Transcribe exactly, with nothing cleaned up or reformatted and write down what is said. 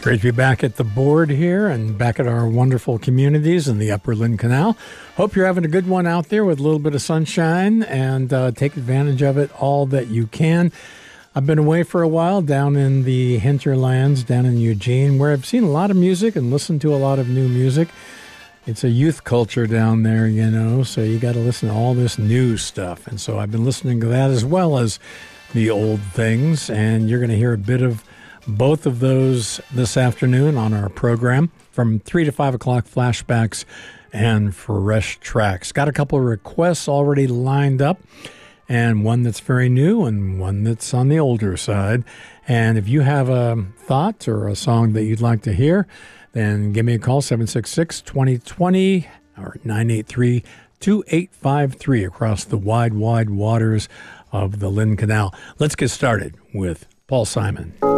Great to be back at the board here and back at our wonderful communities in the Upper Lynn Canal. Hope you're having a good one out there with a little bit of sunshine, and uh, take advantage of it all that you can. I've been away for a while down in the hinterlands, down in Eugene, where I've seen a lot of music and listened to a lot of new music. It's a youth culture down there, you know, so you got to listen to all this new stuff. And so I've been listening to that as well as the old things, and you're going to hear a bit of both of those this afternoon on our program from three to five o'clock, flashbacks and fresh tracks. Got a couple of requests already lined up, and one that's very new and one that's on the older side. And if you have a thought or a song that you'd like to hear, then give me a call, seven six six, two zero two zero or nine eight three, two eight five three across the wide, wide waters of the Lynn Canal. Let's get started with Paul Simon.